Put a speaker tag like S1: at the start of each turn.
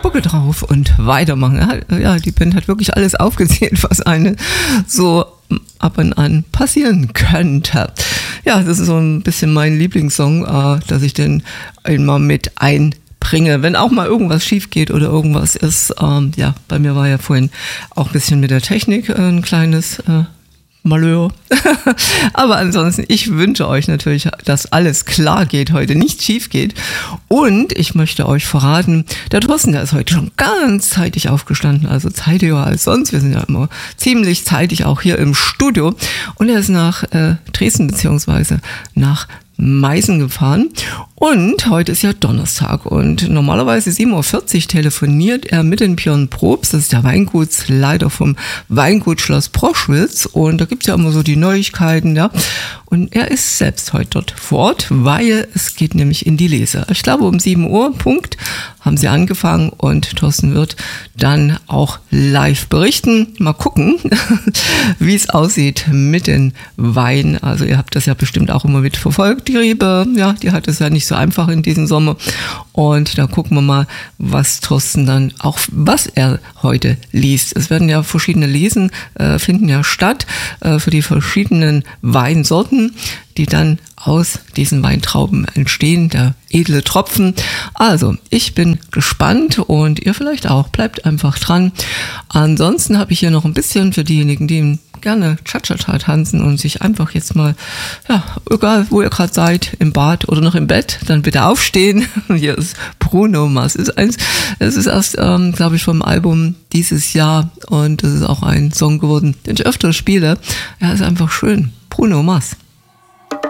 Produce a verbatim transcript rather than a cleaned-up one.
S1: Buckel drauf und weitermachen. Ja, die Band hat wirklich alles aufgezählt, was eine so ab und an passieren könnte. Ja, das ist so ein bisschen mein Lieblingssong, äh, dass ich den immer mit einbringe, wenn auch mal irgendwas schief geht oder irgendwas ist. Ähm, ja, bei mir war ja vorhin auch ein bisschen mit der Technik äh, ein kleines äh, Malheur. Aber ansonsten, ich wünsche euch natürlich, dass alles klar geht heute, nicht schief geht. Und ich möchte euch verraten, der Thorsten, der ist heute schon ganz zeitig aufgestanden, also zeitiger als sonst. Wir sind ja immer ziemlich zeitig auch hier im Studio. Und er ist nach äh, Dresden beziehungsweise nach Meißen gefahren. Und heute ist ja Donnerstag und normalerweise sieben Uhr vierzig telefoniert er mit dem Björn Probst, das ist der Weingutsleiter vom Weingut Schloss Proschwitz, und da gibt es ja immer so die Neuigkeiten, ja. Und er ist selbst heute dort vor Ort, weil es geht nämlich in die Lese. Ich glaube um sieben Uhr, Punkt, haben sie angefangen und Thorsten wird dann auch live berichten. Mal gucken, wie es aussieht mit den Weinen. Also ihr habt das ja bestimmt auch immer mitverfolgt, die Rebe, ja, die hat es ja nicht so einfach in diesem Sommer. Und da gucken wir mal, was Thorsten dann auch, was er heute liest. Es werden ja verschiedene Lesen, äh, finden ja statt äh, für die verschiedenen Weinsorten, die dann aus diesen Weintrauben entstehen, der edle Tropfen. Also, ich bin gespannt und ihr vielleicht auch. Bleibt einfach dran. Ansonsten habe ich hier noch ein bisschen für diejenigen, die gerne Cha-Cha-Cha tanzen und sich einfach jetzt mal, ja, egal wo ihr gerade seid, im Bad oder noch im Bett, dann bitte aufstehen. Hier ist Bruno Mars. Es ist eins, es ist erst, ähm, glaube ich, vom Album dieses Jahr und das ist auch ein Song geworden, den ich öfter spiele. Er ist einfach schön. Bruno Mars.